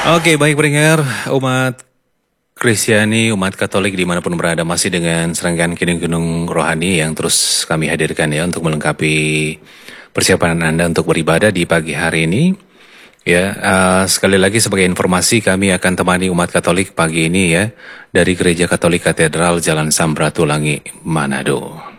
Oke, baik pendengar umat Kristiani, umat Katolik dimanapun berada masih dengan serangkaian gunung-gunung rohani yang terus kami hadirkan ya untuk melengkapi persiapan Anda untuk beribadah di pagi hari ini. Ya, sekali lagi sebagai informasi kami akan temani umat Katolik pagi ini ya dari Gereja Katolik Katedral Jalan Samratulangi, Manado.